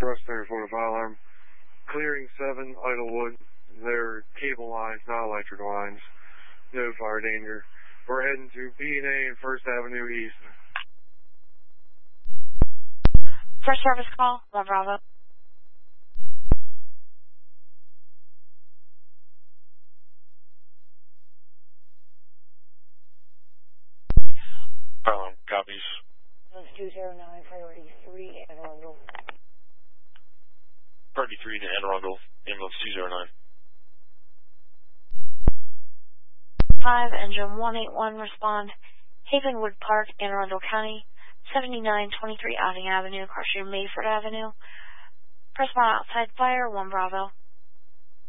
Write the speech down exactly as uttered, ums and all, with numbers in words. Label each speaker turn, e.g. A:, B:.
A: Thrust center for the fire alarm. Clearing seven, Idlewood. They're cable lines, not electric lines. No fire danger. We're heading to B and A and First Avenue East.
B: First service call, one Bravo.
C: Um, copies.
B: two zero nine, priority three, Anne Arundel.
C: Priority three to Anne Arundel, ambulance two zero nine.
B: five, engine one eight one, respond. Havenwood Park, Anne Arundel County, seventy-nine twenty-three Outing Avenue, crossing Mayford Avenue. Respond outside fire, one Bravo.